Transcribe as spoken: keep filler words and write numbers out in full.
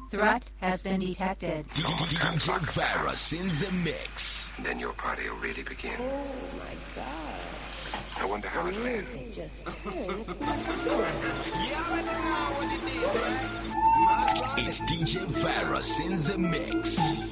Threat has been detected. D J Virus in the mix. And then your party will really begin. Oh my gosh. I wonder how The it'll end. music just turns my It's D J Virus in the mix.